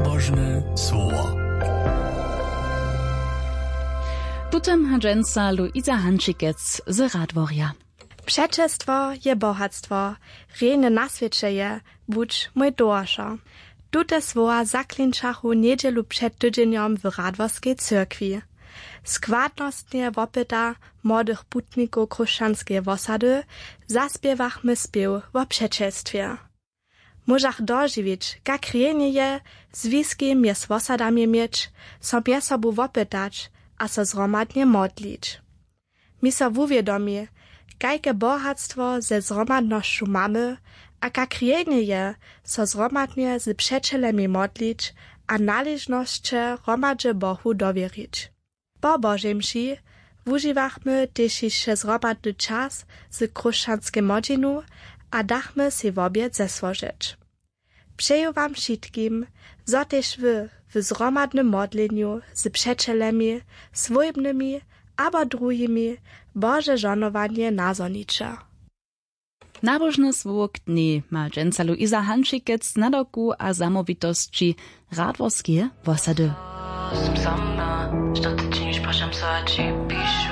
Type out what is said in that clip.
Nabożne słowo. Tutem hadżęca Luisa Hančikec z Radworja. Przeczestwo je bohactwo, rejne na świecie je, budź mój dosza. Tute słowa zaklinčachu niedzielu przed tydzieniem w Radworskiej cyrkwi. Składnostnie wopyta młodych putników chrześcijańskiej osady zaspiewachmy spiew o przeczestwie. Możach dożywić, jak rejnie je związki między osadami mieć, sobie sobu wopytać, a so zromadnie modlić. Mi so uwiadomi, jakie bohactwo ze zromadnością mamy, a jak rejnie je so zromadnie z przyjacielami modlić, a należnoście romadze Bohu dowierzyć. Po Bożej mši używachmy też jeszcze zromadny czas z chrześcijańskim modzinu, a dachmy si w obiad zesłożyć. Przeju wam wszystkim, zo też wy w zromadnym modleniu z przyjacielami, swojbnymi, abo drugimi Boże żonowanie nazornicze. Nabożny słów dni ma dżęca Luisa Hančikec na doku a zamówitości Radworskie osady. Sam sama, što ty činiš, pašam sa, či píšu